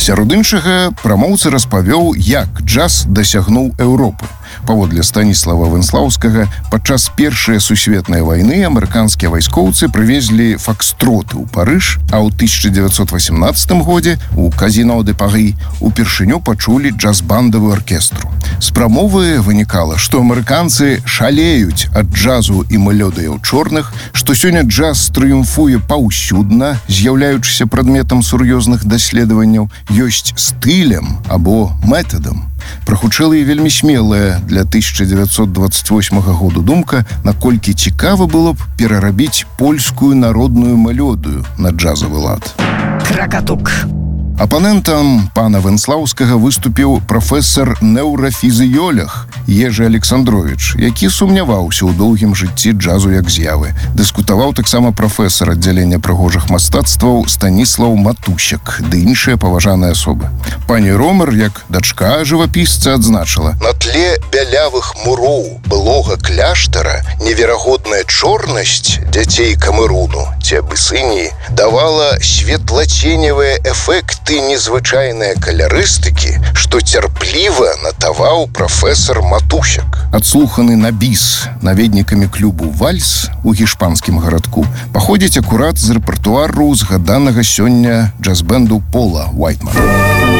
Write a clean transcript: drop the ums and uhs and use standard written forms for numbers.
Сярод іншага, прамоўца распавёў, як джаз дасягнуў Еўропы. Паводле Станіслава Венслаўскага, падчас Першай сусветнай вайны амерыканскія вайскоўцы прывезлі факстроты ў Парыж, а ў 1918 годзе у Казино де Парі упершыню пачулі джаз-бандавую аркестру. З прамовы вынікала, што амерыканцы шалеюць ад джазу і мелодыяў чорных, што сёння джаз трыумфуе паўсюдна, з'яўляючыся прадметам сур'ёзных даследаванняў, ёсць стылем або метадам. Прагучала і вельмі смелая для 1928 году думка, наколькі цікава было б перарабіць польскую народную мелодыю на джазавы лад. Кракатук. Апанентам пана Венслаўскага выступіў прафесар неўрафізіёлог Ежы Александрович, які сумняваўся ў доўгім жыцці джазу як з'явы. Дыскутаваў таксама прафесар аддзялення прыгожых мастацтваў Станіслаў Матусяк ды іншыя паважаныя асобы. Пані Ромер, як дачка жывапісца, адзначыла: «На тле бялявых муроў былога кляштара неверагодная чорнасць дзяцей Камеруну, ці Абысініі, давала светлаценевыя эфекты незвычайныя калярыстыкі, што цярпліва натаваў прафесар Матусяк». Адслуханы на біс наведнікамі клубу «Вальс» у гішпанскім гарадку паходзіць акурат з рэпертуару згаданага сёння джаз-бэнду Пола Уайтмана.